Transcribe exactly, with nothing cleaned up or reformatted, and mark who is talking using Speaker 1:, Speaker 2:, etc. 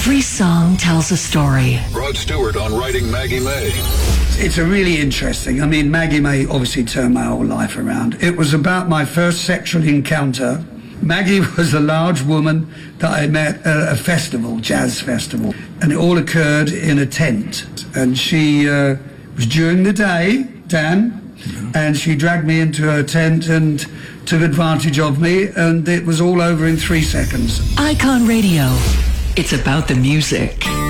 Speaker 1: Every song tells a story.
Speaker 2: Rod Stewart on Writing Maggie May.
Speaker 3: It's a really interesting. I mean, Maggie May obviously turned my whole life around. It was about my first sexual encounter. Maggie was a large woman that I met at a festival, jazz festival, and it all occurred in a tent. And she uh, was during the day, Dan, and she dragged me into her tent and took advantage of me, and it was all over in three seconds.
Speaker 1: Icon Radio. It's about the music.